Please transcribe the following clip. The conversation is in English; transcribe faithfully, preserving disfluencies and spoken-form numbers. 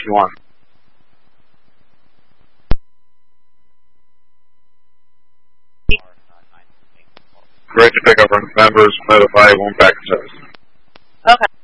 sixty-one. Great to pick up our members, notify one back in service. Okay.